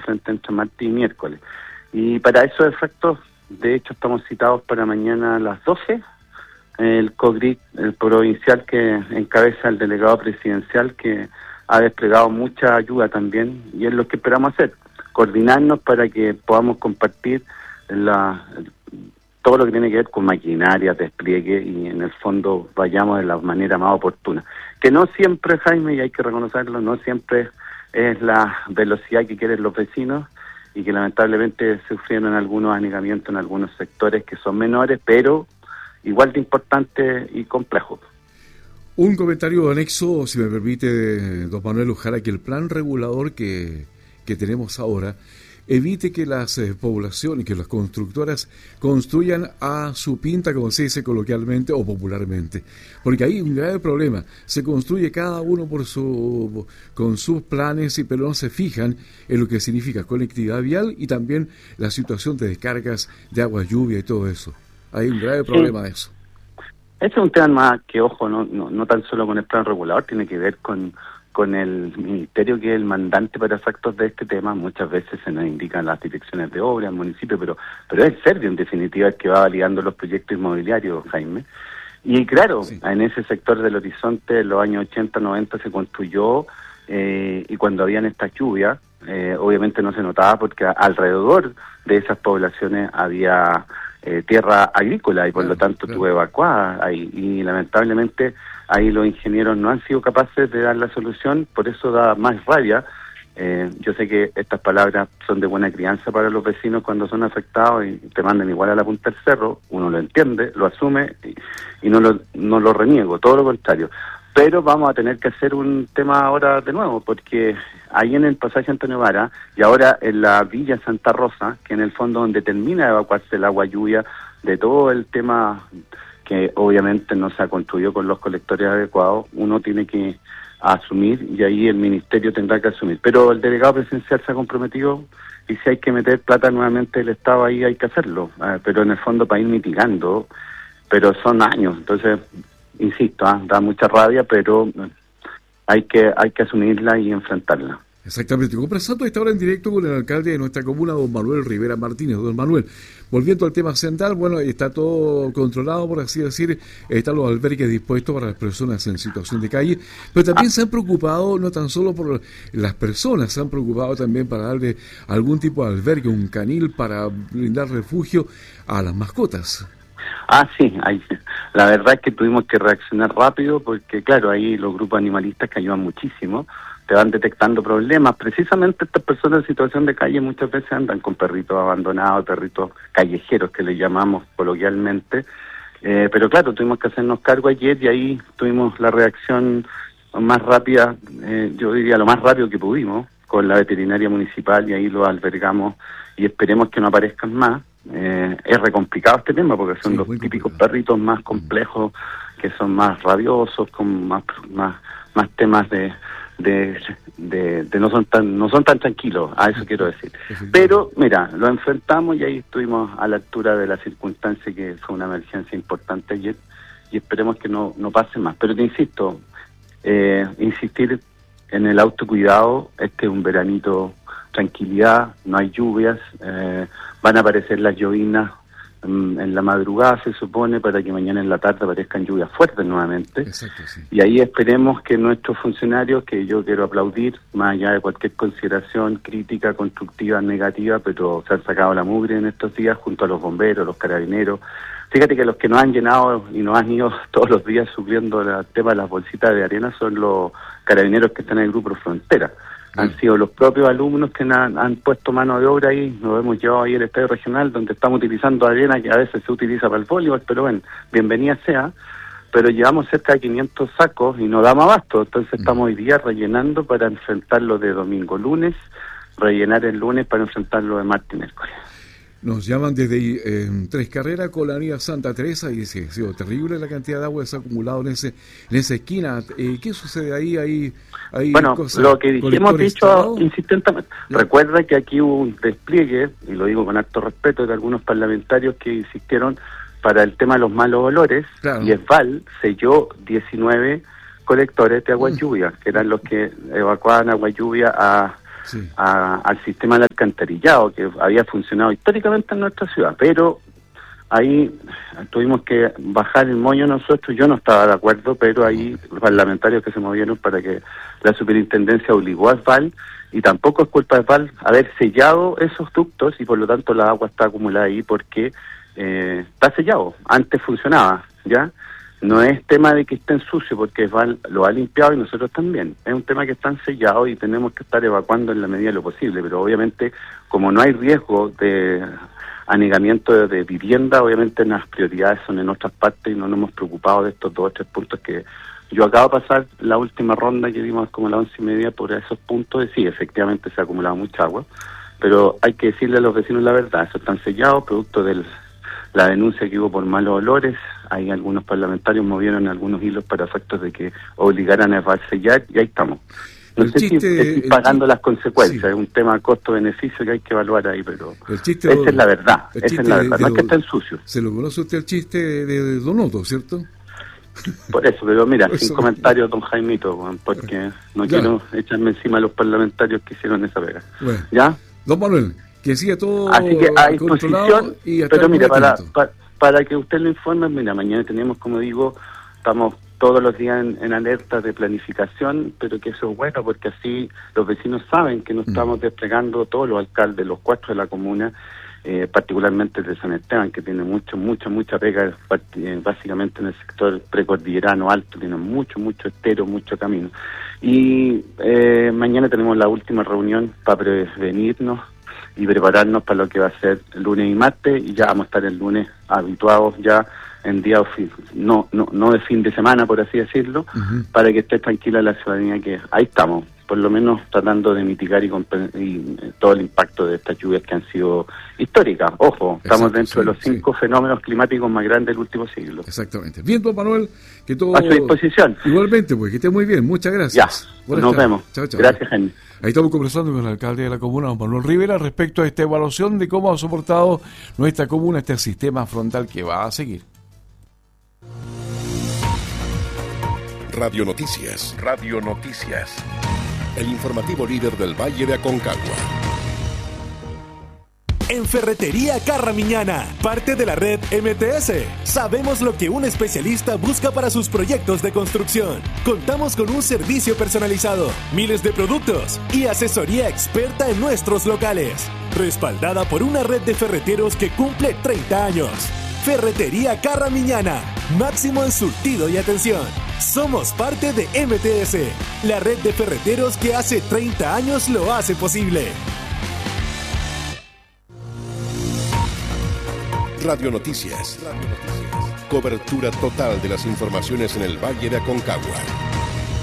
frente entre martes y miércoles. Y para esos efectos, de hecho, estamos citados para mañana a las 12, el COGRIC, el provincial que encabeza el delegado presidencial, que ha desplegado mucha ayuda también, y es lo que esperamos hacer, coordinarnos para que podamos compartir todo lo que tiene que ver con maquinaria, despliegue, y en el fondo vayamos de la manera más oportuna. Que no siempre, Jaime, y hay que reconocerlo, no siempre es la velocidad que quieren los vecinos, y que lamentablemente sufrieron algunos anegamientos en algunos sectores que son menores, pero igual de importantes y complejos. Un comentario anexo, si me permite, don Manuel Ujara, que el plan regulador que tenemos ahora evite que las poblaciones, que las constructoras construyan a su pinta, como se dice coloquialmente o popularmente. Porque hay un grave problema. Se construye cada uno con sus planes, pero no se fijan en lo que significa conectividad vial y también la situación de descargas de agua, lluvia y todo eso. Hay un grave problema de eso. Ese es un tema más que, ojo, no tan solo con el plan regulador, tiene que ver con el ministerio, que es el mandante para efectos de este tema. Muchas veces se nos indican las direcciones de obra, el municipio, pero es el Servio en definitiva el que va validando los proyectos inmobiliarios, Jaime. Y claro, sí, en ese sector del horizonte, en los años 80, 90 se construyó, y cuando habían estas lluvias, obviamente no se notaba porque alrededor de esas poblaciones había tierra agrícola y por lo tanto tuve evacuada ahí, y lamentablemente ahí los ingenieros no han sido capaces de dar la solución. Por eso da más rabia. Yo sé que estas palabras son de buena crianza para los vecinos cuando son afectados y te mandan igual a la punta del cerro, uno lo entiende, lo asume y no lo reniego, todo lo contrario. Pero vamos a tener que hacer un tema ahora de nuevo, porque ahí en el pasaje Antonio Vara y ahora en la Villa Santa Rosa, que en el fondo donde termina de evacuarse el agua lluvia de todo el tema que obviamente no se ha construido con los colectores adecuados, uno tiene que asumir y ahí el ministerio tendrá que asumir. Pero el delegado presidencial se ha comprometido y si hay que meter plata nuevamente del Estado ahí hay que hacerlo, pero en el fondo para ir mitigando, pero son años, entonces insisto, da mucha rabia, pero hay que asumirla y enfrentarla. Exactamente. Conversando a esta hora en directo con el alcalde de nuestra comuna, don Manuel Rivera Martínez. Don Manuel, volviendo al tema central, bueno, está todo controlado, por así decir, están los albergues dispuestos para las personas en situación de calle, pero también se han preocupado no tan solo por las personas, se han preocupado también para darle algún tipo de albergue, un canil para brindar refugio a las mascotas. Sí, la verdad es que tuvimos que reaccionar rápido porque, claro, ahí los grupos animalistas que ayudan muchísimo, te van detectando problemas. Precisamente estas personas en situación de calle muchas veces andan con perritos abandonados, perritos callejeros que le llamamos coloquialmente, pero claro, tuvimos que hacernos cargo ayer y ahí tuvimos la reacción más rápida, yo diría lo más rápido que pudimos, con la veterinaria municipal, y ahí los albergamos y esperemos que no aparezcan más. Es re complicado este tema porque son los típicos perritos más complejos, que son más rabiosos, con más temas de no son tan tranquilos, a eso quiero decir. Pero mira, lo enfrentamos y ahí estuvimos a la altura de la circunstancia, que fue una emergencia importante ayer, y esperemos que no pase más. Pero te insisto, insistir en el autocuidado. Este es un veranito, tranquilidad, no hay lluvias, van a aparecer las llovinas en la madrugada, se supone, para que mañana en la tarde aparezcan lluvias fuertes nuevamente. Exacto, sí. Y ahí esperemos que nuestros funcionarios, que yo quiero aplaudir, más allá de cualquier consideración crítica, constructiva, negativa, pero se han sacado la mugre en estos días junto a los bomberos, los carabineros. Fíjate que los que nos han llenado y nos han ido todos los días supliendo el tema de las bolsitas de arena son los carabineros que están en el Grupo Frontera. Han sido los propios alumnos que han puesto mano de obra ahí. Nos hemos llevado ahí al estadio regional, donde estamos utilizando arena que a veces se utiliza para el voleibol, pero bueno, bienvenida sea. Pero llevamos cerca de 500 sacos y no damos abasto, entonces estamos hoy día rellenando para enfrentarlo de domingo, lunes, rellenar el lunes para enfrentarlo de martes y miércoles. Nos llaman desde Tres Carreras con la avenida Santa Teresa y dice, ha sido terrible la cantidad de agua que se ha acumulado en esa esquina. ¿Qué sucede ahí? Bueno, lo que hemos dicho insistentemente, recuerda que aquí hubo un despliegue, y lo digo con harto respeto, de algunos parlamentarios que insistieron para el tema de los malos olores, claro. Y ESVAL selló 19 colectores de agua lluvia, que eran los que evacuaban agua lluvia a al sistema de alcantarillado que había funcionado históricamente en nuestra ciudad, pero ahí tuvimos que bajar el moño nosotros. Yo no estaba de acuerdo, pero ahí los parlamentarios que se movieron para que la superintendencia obligó a Asval, y tampoco es culpa de Asval haber sellado esos ductos, y por lo tanto la agua está acumulada ahí porque está sellado. Antes funcionaba, ¿ya? No es tema de que estén sucios, porque Asval lo ha limpiado y nosotros también. Es un tema que están sellados y tenemos que estar evacuando en la medida de lo posible, pero obviamente como no hay riesgo de anegamiento de vivienda, obviamente las prioridades son en otras partes y no nos hemos preocupado de estos 2 o 3 puntos que yo acabo de pasar la última ronda que dimos como a las 11:30 por esos puntos. Sí, efectivamente se ha acumulado mucha agua, pero hay que decirle a los vecinos la verdad, eso están sellados, producto de la denuncia que hubo por malos olores. Hay algunos parlamentarios movieron algunos hilos para efectos de que obligaran a sellar, y ahí estamos. No sé si estoy pagando las consecuencias, es un tema costo-beneficio que hay que evaluar ahí, pero esa es la verdad, no es que estén sucios. Se lo conoce usted el chiste de Donoto, ¿cierto? Por eso, pero mira, sin comentarios, don Jaimito, porque no quiero echarme encima a los parlamentarios que hicieron esa pega. Bueno. ¿Ya? Don Manuel, que siga todo así que a disposición, y pero mira, para que usted lo informe, mira, mañana tenemos, como digo, estamos todos los días en alerta de planificación, pero que eso es bueno porque así los vecinos saben que nos estamos desplegando, todos los alcaldes, los 4 de la comuna, particularmente el de San Esteban, que tiene mucha pega, básicamente en el sector precordillerano alto, tiene mucho estero, mucho camino. Y mañana tenemos la última reunión para prevenirnos y prepararnos para lo que va a ser el lunes y martes, y ya vamos a estar el lunes habituados ya en día no de fin de semana, por así decirlo, para que esté tranquila la ciudadanía, que ahí estamos, por lo menos tratando de mitigar y todo el impacto de estas lluvias que han sido históricas. Ojo, estamos dentro de los 5 fenómenos climáticos más grandes del último siglo. Exactamente. Bien, don Manuel, que todo... A su disposición. Igualmente, pues, que esté muy bien. Muchas gracias. Ya, nos vemos. Chao, chao. Gracias, Jaime. Ahí estamos conversando con el alcalde de la comuna, don Manuel Rivera, respecto a esta evaluación de cómo ha soportado nuestra comuna este sistema frontal que va a seguir. Radio Noticias. Radio Noticias. El informativo líder del Valle de Aconcagua. En Ferretería Carramiñana, parte de la red MTS, sabemos lo que un especialista busca para sus proyectos de construcción. Contamos con un servicio personalizado, miles de productos y asesoría experta en nuestros locales, respaldada por una red de ferreteros que cumple 30 años. Ferretería Carramiñana, máximo en surtido y atención. Somos parte de MTS, la red de ferreteros que hace 30 años lo hace posible. Radio Noticias. Cobertura total de las informaciones en el Valle de Aconcagua.